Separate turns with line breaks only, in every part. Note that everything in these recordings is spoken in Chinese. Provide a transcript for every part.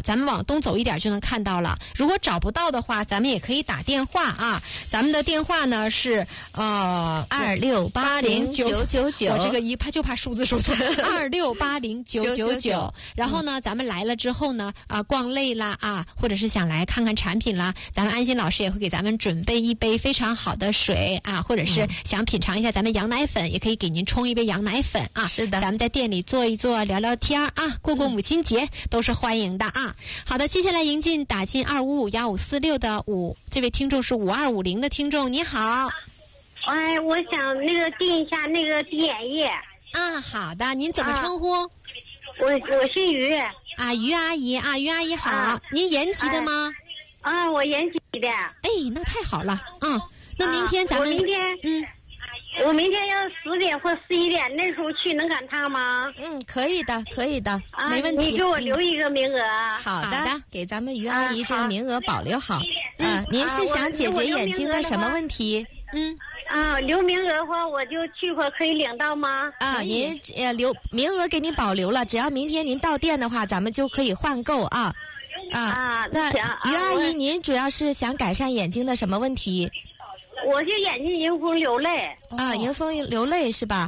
咱们往东走一点就能看到了。如果找不到的话，咱们也可以打电话啊。咱们的电话呢是
26809999，
我这个一怕就怕数字说错，26809999。然后呢，咱们来了之后呢，逛累啦啊，或者是想来看看产品啦，咱们安心老师也会给咱们准备一杯非常好的水啊，或者是想品尝一下咱们羊奶粉，也可以给您冲一杯羊奶粉啊。
是的，
咱们在店里坐一坐，聊聊天啊，过母亲节都是欢迎的啊。好的，接下来迎进打进2551546的5，这位听众是5250的听众，你好。
哎，我想那个订一下那个滴眼液。
啊，好的，您怎么称呼？
我姓于。
啊，于阿姨啊，于阿姨好。您延吉的吗？
我延吉的。
哎，那太好了。那明天咱们
我明天要10点或11点，那时候去能赶趟吗？
可以的，
没问题。
你给我留一个名额。
好的，给咱们于阿姨这个名额保留好。您是想解决眼睛的什么问题？
留名额的话，我就去会可以领到吗？
您留名额给您保留了，只要明天您到店的话，咱们就可以换购啊。那于阿姨，您主要是想改善眼睛的什么问题？
我就眼睛迎风流泪。
迎风流泪是吧？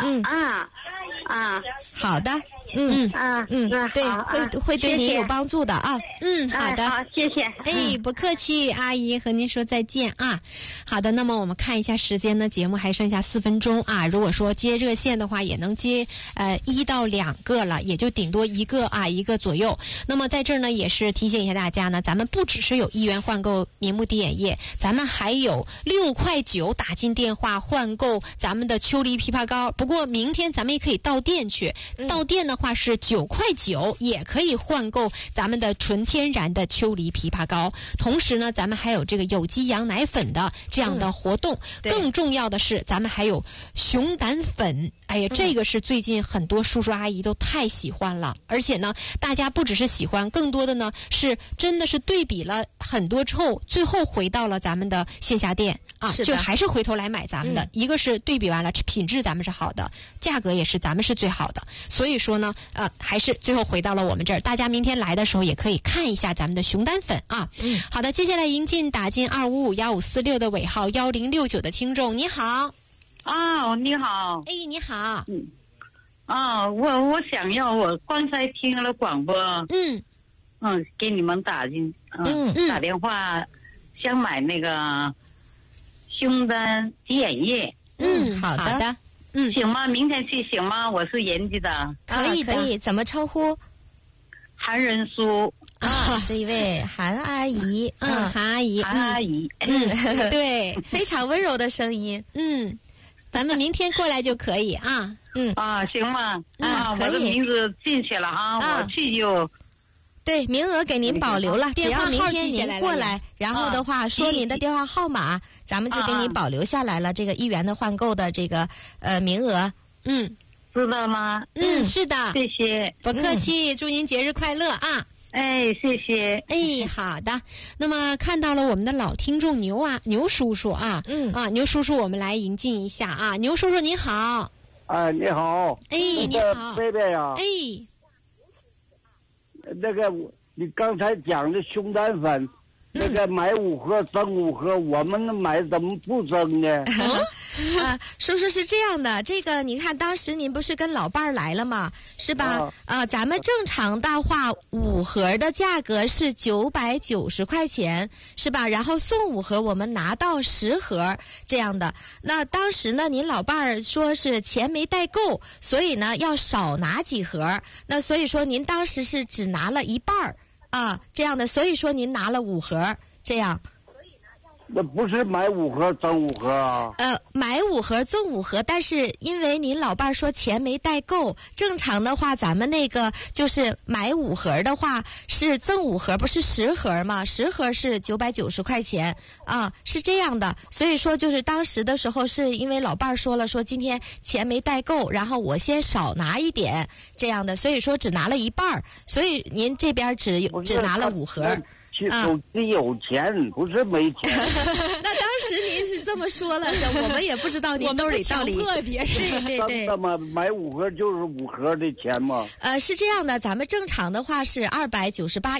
好的。对，会对您有帮助的啊。
好的，
好，谢谢。
不客气，阿姨和您说再见啊。好的，那么我们看一下时间呢，节目还剩下4分钟啊。如果说接热线的话，也能接1到2个了，也就顶多一个左右。那么在这儿呢，也是提醒一下大家呢，咱们不只是有1元换购明目滴眼液，咱们还有6块9打进电话换购咱们的秋梨枇杷膏。不过明天咱们也可以到店去，到店的话是9块9，也可以换购咱们的纯天然的秋梨枇杷膏。同时呢，咱们还有这个有机羊奶粉的这样的活动。更重要的是，咱们还有熊胆粉。哎呀，这个是最近很多叔叔阿姨都太喜欢了。而且呢，大家不只是喜欢，更多的呢是真的是对比了很多之后，最后回到了咱们的线下店就还是回头来买咱们的。一个是对比完了，品质咱们是好的，价格也是咱们是最好的。所以说呢，还是最后回到了我们这儿。大家明天来的时候也可以看一下咱们的熊胆粉啊。好的，接下来迎进打进2551546的尾号1069的听众，你好。
你好。
你好。
我想要，我刚才听了广播，给你们打进，打电话，想买那个胸丹滴眼液。
好的。
行吗？明天去行吗？我是延吉的。
可以，怎么称呼？
韩仁淑。
是一位韩阿姨。
韩阿姨。对，
非常温柔的声音。
咱们明天过来就可以啊。
行吗？
可以。
我的名字进去了我去就。
对，名额给您保留了，只要明天您过来，然后的话说您的电话号码，咱们就给您保留下来了这个1元的换购的这个名额。
知道吗？
是的，
谢谢，
不客气，祝您节日快乐啊！
谢谢。
好的。那么看到了我们的老听众牛叔叔啊，牛叔叔，我们来迎进一下啊，牛叔叔您好。
你好。
你好，
贝贝呀。那个你刚才讲的熊胆粉，那个买5盒赠5盒，我们买怎么不赠呢？
叔叔是这样的，这个你看当时您不是跟老伴儿来了吗？是吧？咱们正常的话5盒的价格是990块钱，是吧？然后送5盒，我们拿到10盒这样的。那当时呢，您老伴儿说是钱没带够，所以呢要少拿几盒。那所以说您当时是只拿了一半儿这样的，所以说您拿了5盒这样。
那不是买5盒赠5盒啊？
买5盒赠5盒，但是因为您老伴说钱没带够，正常的话咱们那个就是买5盒的话是赠5盒，不是10盒吗？10盒是990块钱是这样的。所以说就是当时的时候是因为老伴说了，说今天钱没带够，然后我先少拿一点这样的，所以说只拿了一半，所以您这边只拿了5盒。
手机有钱，不是没钱。
那当时您是这么说了的，我们也不知道您兜里到底。
我们不强迫别人。
对。
那么买5盒就是5盒的钱吗？
是这样的，咱们正常的话是298。